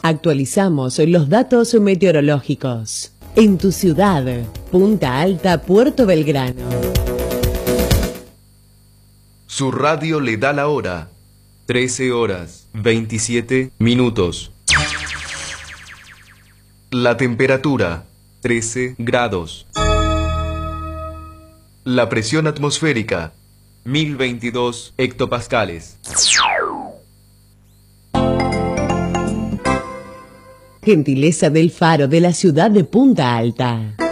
Actualizamos los datos meteorológicos. En tu ciudad, Punta Alta, Puerto Belgrano. Su radio le da la hora. 13 horas, 27 minutos. La temperatura, 13 grados. La presión atmosférica, 1022 hectopascales. Gentileza del Faro de la ciudad de Punta Alta.